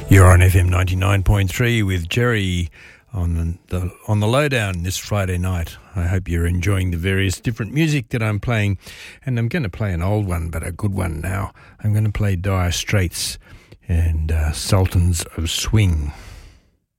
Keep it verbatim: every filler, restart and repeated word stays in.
You're on F M ninety-nine point three with Jerry on the on the lowdown this Friday night. I hope you're enjoying the various different music that I'm playing, and I'm going to play an old one, but a good one now. I'm going to play Dire Straits and uh, Sultans of Swing.